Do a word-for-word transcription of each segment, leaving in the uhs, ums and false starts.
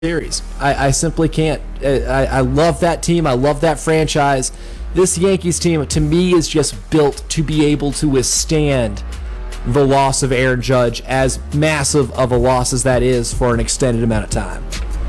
Series. I, I simply can't. I, I love that team. I love that franchise. This Yankees team, to me, is just built to be able to withstand the loss of Aaron Judge, as massive of a loss as that is, for an extended amount of time.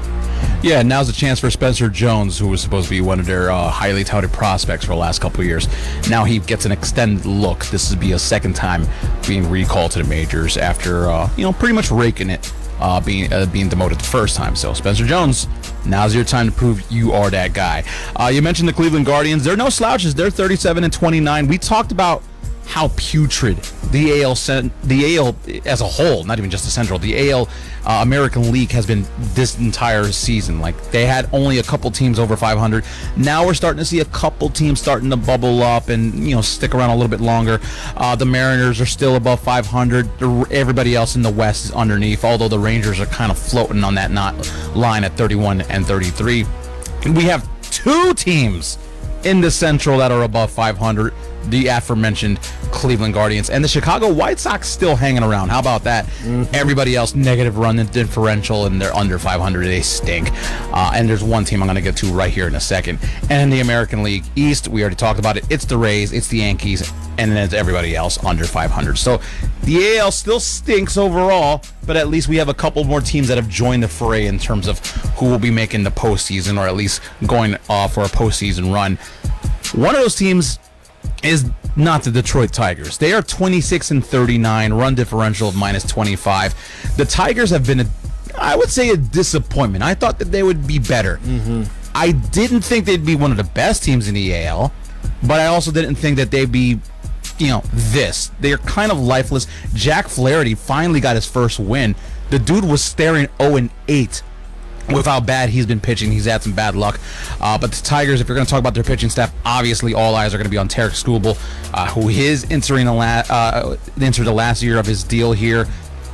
Yeah, now's a chance for Spencer Jones, who was supposed to be one of their uh, highly touted prospects for the last couple of years. Now he gets an extended look. This would be a second time being recalled to the majors after, uh, you know, pretty much raking it, uh, being uh, being demoted the first time. So Spencer Jones, now's your time to prove you are that guy. Uh, you mentioned the Cleveland Guardians. They're no slouches. They're thirty-seven and twenty-nine. We talked about how putrid the A L the A L as a whole, not even just the Central, the A L uh, American League has been this entire season. Like, they had only a couple teams over five hundred. Now we're starting to see a couple teams starting to bubble up and, you know, stick around a little bit longer. Uh, the Mariners are still above five hundred. Everybody else in the West is underneath, although the Rangers are kind of floating on that not line at thirty-one and thirty-three. And we have two teams in the Central that are above five hundred. The aforementioned Cleveland Guardians and the Chicago White Sox still hanging around. How about that? Mm-hmm. Everybody else negative run and differential, and they're under five hundred. They stink. Uh, and there's one team I'm going to get to right here in a second. And in the American League East, we already talked about it. It's the Rays, it's the Yankees, and then it's everybody else under five hundred. So the A L still stinks overall, but at least we have a couple more teams that have joined the fray in terms of who will be making the postseason, or at least going uh, for a postseason run. One of those teams is not the Detroit Tigers. They are twenty-six and thirty-nine, run differential of minus twenty-five. The Tigers have been, a, I would say, a disappointment. I thought that they would be better. Mm-hmm. I didn't think they'd be one of the best teams in the A L, but I also didn't think that they'd be, you know, this. They're kind of lifeless. Jack Flaherty finally got his first win. The dude was staring oh and eight. With how bad he's been pitching, he's had some bad luck. Uh, but the Tigers, if you're going to talk about their pitching staff, obviously all eyes are going to be on Tarek Skubal, uh, who is entering the la- uh, entered the last year of his deal here.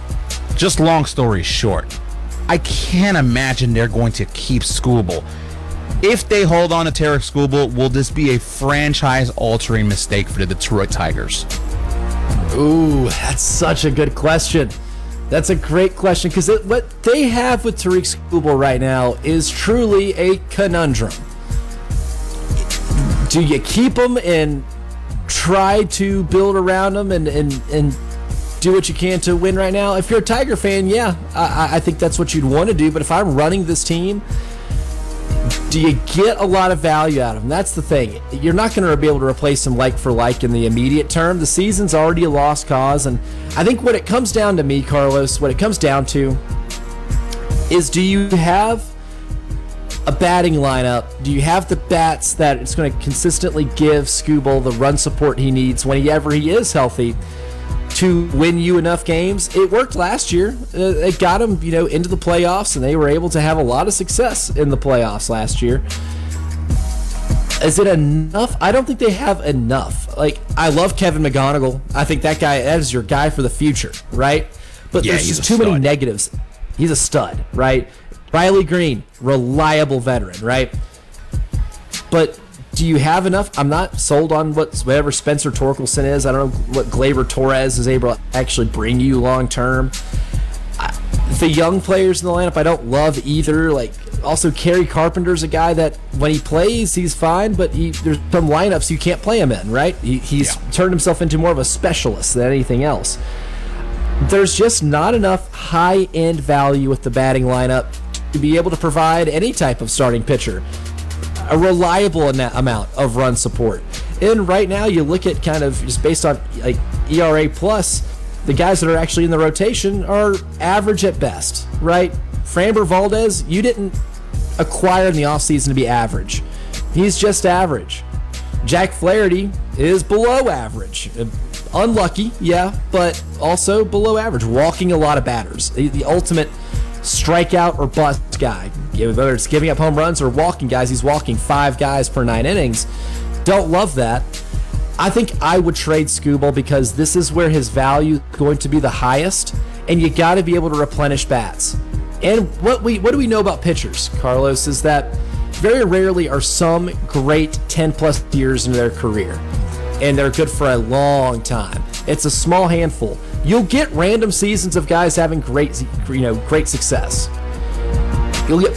Just long story short, I can't imagine they're going to keep Skubal. If they hold on to Tarek Skubal, will this be a franchise-altering mistake for the Detroit Tigers? Ooh, that's such a good question. That's a great question, because what they have with Tarek Skubal right now is truly a conundrum. Do you keep him and try to build around him and, and, and do what you can to win right now? If you're a Tiger fan, yeah, I, I think that's what you'd want to do. But if I'm running this team, do you get a lot of value out of him? That's the thing. You're not going to be able to replace him like for like in the immediate term. The season's already a lost cause, and I think what it comes down to me, Carlos, what it comes down to is, do you have a batting lineup? Do you have the bats that it's going to consistently give Skubal the run support he needs whenever he is healthy to win you enough games? It worked last year. Uh, it got them, you know, into the playoffs, and they were able to have a lot of success in the playoffs last year. Is it enough? I don't think they have enough. Like, I love Kevin McGonigal. I think that guy, that is your guy for the future, right? But yeah, there's just too stud. many negatives. He's a stud, right? Riley Green, reliable veteran, right? But do you have enough? I'm not sold on what whatever Spencer Torkelson is. I don't know what Gleyber Torres is able to actually bring you long term. The young players in the lineup I don't love either. Like, also Kerry Carpenter's a guy that when he plays he's fine, but he, there's some lineups you can't play him in, right? He, he's yeah. turned himself into more of a specialist than anything else. There's just not enough high-end value with the batting lineup to be able to provide any type of starting pitcher a reliable amount of run support. And right now you look at kind of just based on like E R A plus, the guys that are actually in the rotation are average at best, right? Framber Valdez, you didn't acquire in the offseason to be average. He's just average. Jack Flaherty is below average. Unlucky, yeah, but also below average, walking a lot of batters. The, the ultimate strikeout or bust guy. Whether it's giving up home runs or walking guys, he's walking five guys per nine innings. Don't love that. I think I would trade Skubal because this is where his value is going to be the highest, and you got to be able to replenish bats. And what we what do we know about pitchers, Carlos, is that very rarely are some great ten plus years into their career, and they're good for a long time. It's a small handful. You'll get random seasons of guys having great, you know, great success. you'll get